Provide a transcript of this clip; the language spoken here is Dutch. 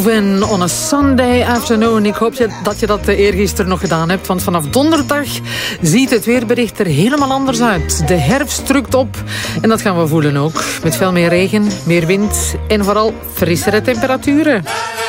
Movin' on a Sunday afternoon. Ik hoop dat je dat eergisteren nog gedaan hebt, want vanaf donderdag ziet het weerbericht er helemaal anders uit. De herfst drukt op en dat gaan we voelen ook. Met veel meer regen, meer wind en vooral frissere temperaturen.